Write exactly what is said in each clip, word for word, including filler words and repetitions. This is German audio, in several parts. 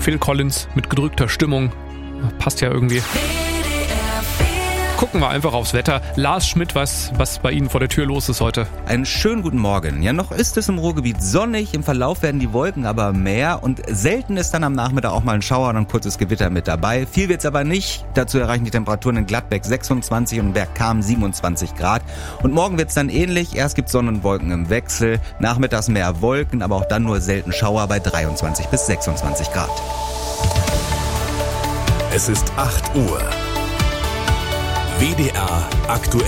Phil Collins mit gedrückter Stimmung. Passt ja irgendwie. Gucken wir einfach aufs Wetter. Lars Schmidt, was, was bei Ihnen vor der Tür los ist heute. Einen schönen guten Morgen. Ja, noch ist es im Ruhrgebiet sonnig, im Verlauf werden die Wolken aber mehr und selten ist dann am Nachmittag auch mal ein Schauer und ein kurzes Gewitter mit dabei. Viel wird's aber nicht. Dazu erreichen die Temperaturen in Gladbeck sechsundzwanzig und in Bergkamen siebenundzwanzig Grad. Und morgen wird's dann ähnlich. Erst gibt's Sonne und Wolken im Wechsel, nachmittags mehr Wolken, aber auch dann nur selten Schauer bei dreiundzwanzig bis sechsundzwanzig Grad. Es ist acht Uhr. W D R aktuell.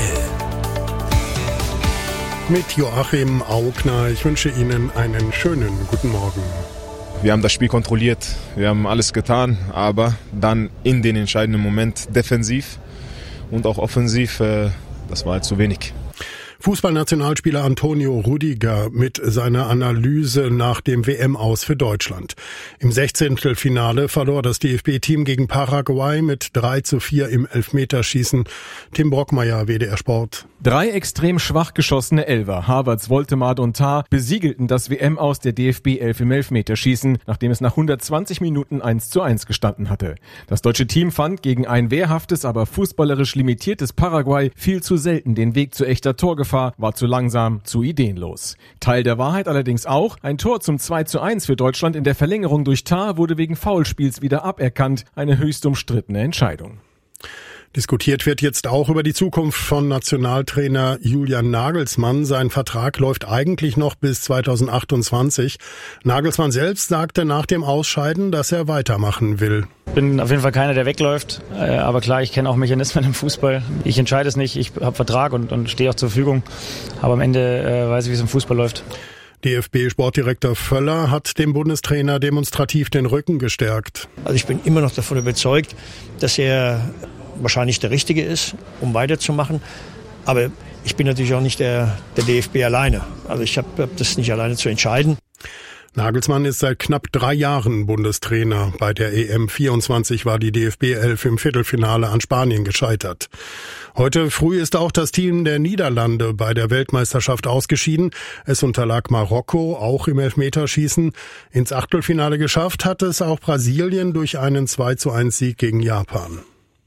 Mit Joachim Augner. Ich wünsche Ihnen einen schönen guten Morgen. Wir haben das Spiel kontrolliert, wir haben alles getan, aber dann in den entscheidenden Moment defensiv und auch offensiv, äh, das war halt zu wenig. Fußballnationalspieler Antonio Rüdiger mit seiner Analyse nach dem W M-Aus für Deutschland. Im Sechzehntelfinale verlor das D F B-Team gegen Paraguay mit drei zu vier im Elfmeterschießen. Tim Brockmeier, W D R Sport. Drei extrem schwach geschossene Elfer, Havertz, Woltemade und Tah, besiegelten das W M-Aus der D F B elf im Elfmeterschießen, nachdem es nach hundertzwanzig Minuten eins zu eins gestanden hatte. Das deutsche Team fand gegen ein wehrhaftes, aber fußballerisch limitiertes Paraguay viel zu selten den Weg zu echter Torgefahr, war zu langsam, zu ideenlos. Teil der Wahrheit allerdings auch, ein Tor zum zwei zu eins für Deutschland in der Verlängerung durch Tah wurde wegen Foulspiels wieder aberkannt, eine höchst umstrittene Entscheidung. Diskutiert wird jetzt auch über die Zukunft von Nationaltrainer Julian Nagelsmann. Sein Vertrag läuft eigentlich noch bis zweitausendachtundzwanzig. Nagelsmann selbst sagte nach dem Ausscheiden, dass er weitermachen will. Ich bin auf jeden Fall keiner, der wegläuft. Aber klar, ich kenne auch Mechanismen im Fußball. Ich entscheide es nicht. Ich habe Vertrag und, und stehe auch zur Verfügung. Aber am Ende äh, weiß ich, wie es im Fußball läuft. D F B-Sportdirektor Völler hat dem Bundestrainer demonstrativ den Rücken gestärkt. Also ich bin immer noch davon überzeugt, dass er wahrscheinlich der Richtige ist, um weiterzumachen. Aber ich bin natürlich auch nicht der, der D F B alleine. Also ich habe hab das nicht alleine zu entscheiden. Nagelsmann ist seit knapp drei Jahren Bundestrainer. Bei der E M vierundzwanzig war die D F B elf im Viertelfinale an Spanien gescheitert. Heute früh ist auch das Team der Niederlande bei der Weltmeisterschaft ausgeschieden. Es unterlag Marokko, auch im Elfmeterschießen. Ins Achtelfinale geschafft hat es auch Brasilien durch einen zwei zu eins Sieg gegen Japan.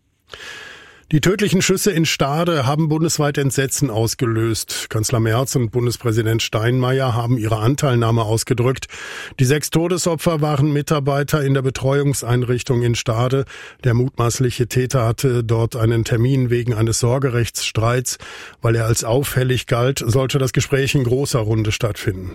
Die tödlichen Schüsse in Stade haben bundesweit Entsetzen ausgelöst. Kanzler Merz und Bundespräsident Steinmeier haben ihre Anteilnahme ausgedrückt. Die sechs Todesopfer waren Mitarbeiter in der Betreuungseinrichtung in Stade. Der mutmaßliche Täter hatte dort einen Termin wegen eines Sorgerechtsstreits. Weil er als auffällig galt, sollte das Gespräch in großer Runde stattfinden.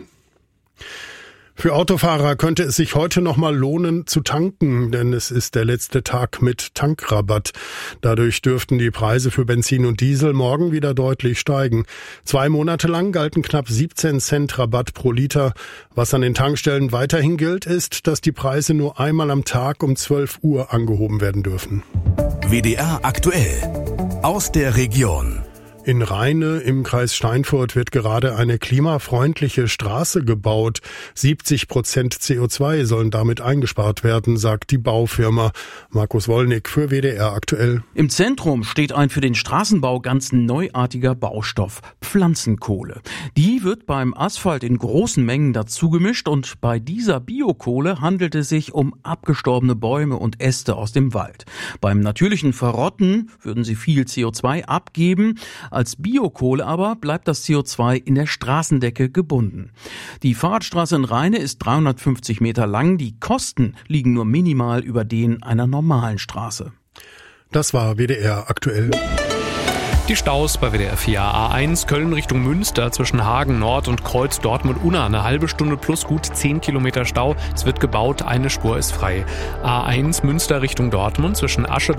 Für Autofahrer könnte es sich heute noch mal lohnen zu tanken, denn es ist der letzte Tag mit Tankrabatt. Dadurch dürften die Preise für Benzin und Diesel morgen wieder deutlich steigen. Zwei Monate lang galten knapp siebzehn Cent Rabatt pro Liter. Was an den Tankstellen weiterhin gilt, ist, dass die Preise nur einmal am Tag um zwölf Uhr angehoben werden dürfen. W D R aktuell aus der Region. In Rheine im Kreis Steinfurt wird gerade eine klimafreundliche Straße gebaut. siebzig Prozent C O zwei sollen damit eingespart werden, sagt die Baufirma. Markus Wollnick für W D R aktuell. Im Zentrum steht ein für den Straßenbau ganz neuartiger Baustoff, Pflanzenkohle. Die wird beim Asphalt in großen Mengen dazugemischt und bei dieser Biokohle handelt es sich um abgestorbene Bäume und Äste aus dem Wald. Beim natürlichen Verrotten würden sie viel C O zwei abgeben. Als Biokohle aber bleibt das C O zwei in der Straßendecke gebunden. Die Fahrradstraße in Rheine ist dreihundertfünfzig Meter lang. Die Kosten liegen nur minimal über denen einer normalen Straße. Das war W D R aktuell. Die Staus bei W D R vier A eins Köln Richtung Münster zwischen Hagen Nord und Kreuz Dortmund-Unna. Eine halbe Stunde plus gut zehn Kilometer Stau. Es wird gebaut, eine Spur ist frei. A eins Münster Richtung Dortmund zwischen Ascheberg